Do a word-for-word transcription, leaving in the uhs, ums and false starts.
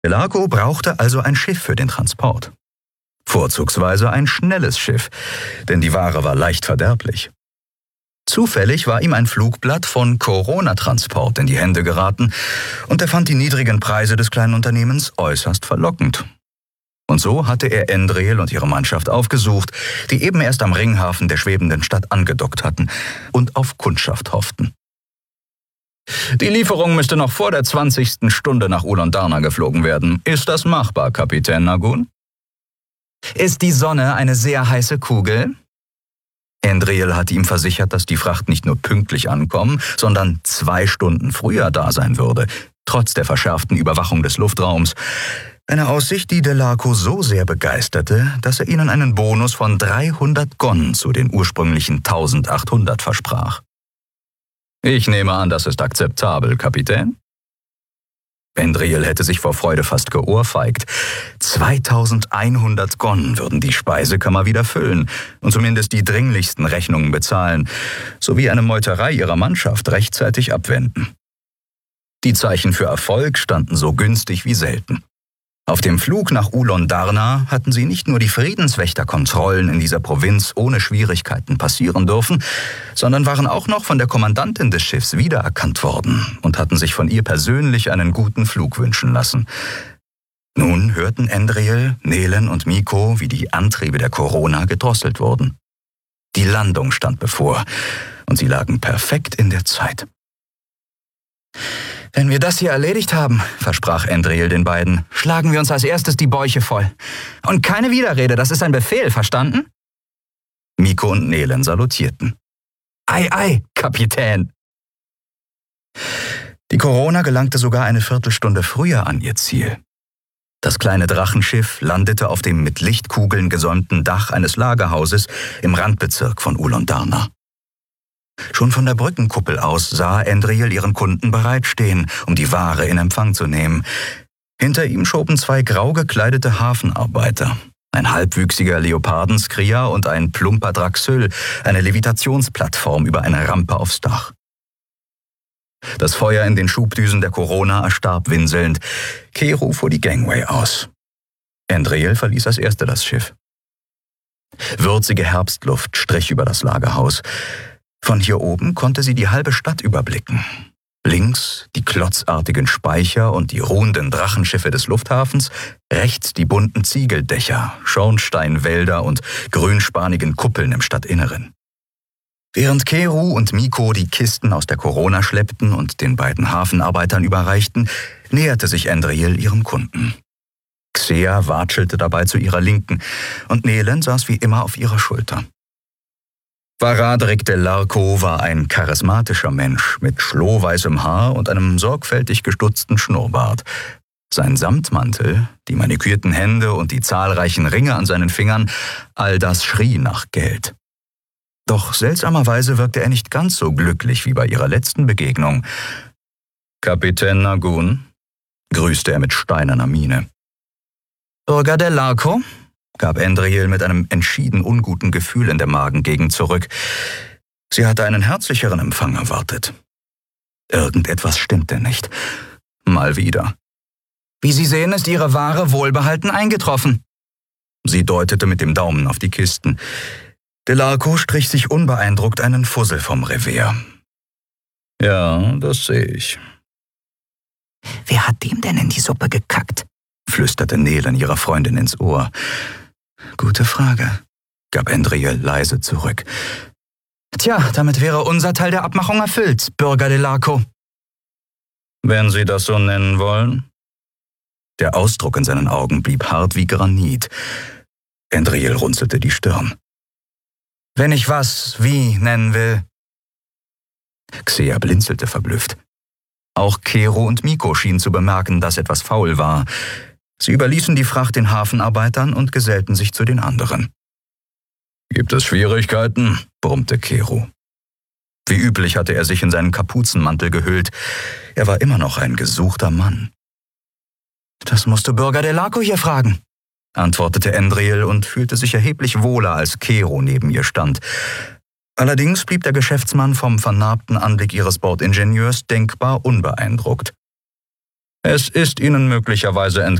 Delarco brauchte also ein Schiff für den Transport. Vorzugsweise ein schnelles Schiff, denn die Ware war leicht verderblich. Zufällig war ihm ein Flugblatt von Corona Transport in die Hände geraten und er fand die niedrigen Preise des kleinen Unternehmens äußerst verlockend. Und so hatte er Endriel und ihre Mannschaft aufgesucht, die eben erst am Ringhafen der schwebenden Stadt angedockt hatten und auf Kundschaft hofften. Die Lieferung müsste noch vor der zwanzigsten Stunde nach Ulandarna geflogen werden. Ist das machbar, Kapitän Nagun? Ist die Sonne eine sehr heiße Kugel? Endriel hatte ihm versichert, dass die Fracht nicht nur pünktlich ankommen, sondern zwei Stunden früher da sein würde, trotz der verschärften Überwachung des Luftraums. Eine Aussicht, die Delarco so sehr begeisterte, dass er ihnen einen Bonus von dreihundert Gon zu den ursprünglichen eintausendachthundert versprach. Ich nehme an, das ist akzeptabel, Kapitän? Endriel hätte sich vor Freude fast geohrfeigt. zweitausendeinhundert Gon würden die Speisekammer wieder füllen und zumindest die dringlichsten Rechnungen bezahlen, sowie eine Meuterei ihrer Mannschaft rechtzeitig abwenden. Die Zeichen für Erfolg standen so günstig wie selten. Auf dem Flug nach Ulandarna hatten sie nicht nur die Friedenswächterkontrollen in dieser Provinz ohne Schwierigkeiten passieren dürfen, sondern waren auch noch von der Kommandantin des Schiffs wiedererkannt worden und hatten sich von ihr persönlich einen guten Flug wünschen lassen. Nun hörten Endriel, Nelen und Miko, wie die Antriebe der Corona gedrosselt wurden. Die Landung stand bevor und sie lagen perfekt in der Zeit. Wenn wir das hier erledigt haben, versprach Endriel den beiden, schlagen wir uns als erstes die Bäuche voll. Und keine Widerrede, das ist ein Befehl, verstanden? Miko und Nelen salutierten. Ei, ei, Kapitän! Die Corona gelangte sogar eine Viertelstunde früher an ihr Ziel. Das kleine Drachenschiff landete auf dem mit Lichtkugeln gesäumten Dach eines Lagerhauses im Randbezirk von Ulandarna. Schon von der Brückenkuppel aus sah Endriel ihren Kunden bereitstehen, um die Ware in Empfang zu nehmen. Hinter ihm schoben zwei grau gekleidete Hafenarbeiter, ein halbwüchsiger Leopardenskria und ein plumper Draxyl, eine Levitationsplattform über eine Rampe aufs Dach. Das Feuer in den Schubdüsen der Corona erstarb winselnd. Kero fuhr die Gangway aus. Endriel verließ als Erster das Schiff. Würzige Herbstluft strich über das Lagerhaus. Von hier oben konnte sie die halbe Stadt überblicken. Links die klotzartigen Speicher und die ruhenden Drachenschiffe des Lufthafens, rechts die bunten Ziegeldächer, Schornsteinwälder und grünspanigen Kuppeln im Stadtinneren. Während Kero und Miko die Kisten aus der Corona schleppten und den beiden Hafenarbeitern überreichten, näherte sich Endriel ihrem Kunden. Xea watschelte dabei zu ihrer Linken und Nelen saß wie immer auf ihrer Schulter. Varadrik Delarco war ein charismatischer Mensch mit schlohweißem Haar und einem sorgfältig gestutzten Schnurrbart. Sein Samtmantel, die manikürten Hände und die zahlreichen Ringe an seinen Fingern, all das schrie nach Geld. Doch seltsamerweise wirkte er nicht ganz so glücklich wie bei ihrer letzten Begegnung. »Kapitän Nagun«, grüßte er mit steinerner Miene. »Bürger Delarco«, gab Endriel mit einem entschieden unguten Gefühl in der Magengegend zurück. Sie hatte einen herzlicheren Empfang erwartet. Irgendetwas stimmte nicht. Mal wieder. »Wie Sie sehen, ist Ihre Ware wohlbehalten eingetroffen.« Sie deutete mit dem Daumen auf die Kisten. Delarco strich sich unbeeindruckt einen Fussel vom Revers. »Ja, das sehe ich.« »Wer hat dem denn in die Suppe gekackt?« flüsterte Nelen ihrer Freundin ins Ohr. »Gute Frage«, gab Endriel leise zurück. »Tja, damit wäre unser Teil der Abmachung erfüllt, Bürger Delarco.« »Wenn Sie das so nennen wollen?« Der Ausdruck in seinen Augen blieb hart wie Granit. Endriel runzelte die Stirn. »Wenn ich was wie nennen will?« Xea blinzelte verblüfft. Auch Kero und Miko schienen zu bemerken, dass etwas faul war. Sie überließen die Fracht den Hafenarbeitern und gesellten sich zu den anderen. »Gibt es Schwierigkeiten?« brummte Kero. Wie üblich hatte er sich in seinen Kapuzenmantel gehüllt. Er war immer noch ein gesuchter Mann. »Das musst du Bürger Delarco hier fragen«, antwortete Endriel und fühlte sich erheblich wohler, als Kero neben ihr stand. Allerdings blieb der Geschäftsmann vom vernarbten Anblick ihres Bordingenieurs denkbar unbeeindruckt. Es ist Ihnen möglicherweise